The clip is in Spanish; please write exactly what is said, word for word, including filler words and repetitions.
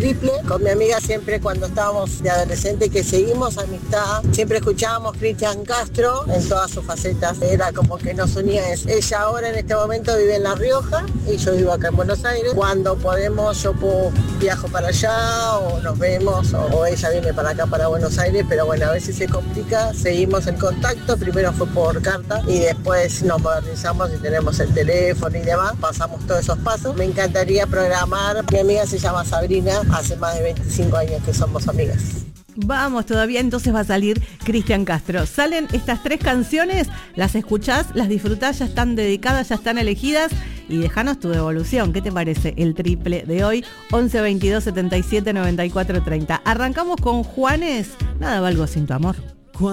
triple. Con mi amiga siempre cuando estábamos de adolescente, que seguimos amistad, siempre escuchábamos Cristian Castro en todas sus facetas. Era como que nos unía eso. Ella ahora en este momento vive en La Rioja y yo vivo acá en Buenos Aires. Cuando podemos yo puedo, viajo para allá o nos vemos o, o ella viene para acá, para Buenos Aires, pero bueno, a veces se complica. Seguimos en contacto, primero fue por carta y después nos modernizamos y tenemos el teléfono y demás, pasamos todos esos pasos. Me encantaría programar. Mi amiga se llama Sabrina, hace más de veinticinco años que somos amigas. Vamos, todavía entonces va a salir Cristian Castro. Salen estas tres canciones, las escuchás, las disfrutás, ya están dedicadas, ya están elegidas. Y déjanos tu devolución. ¿Qué te parece el triple de hoy? once veintidós setenta y siete noventa y cuatro treinta. Arrancamos con Juanes. Nada valgo sin tu amor.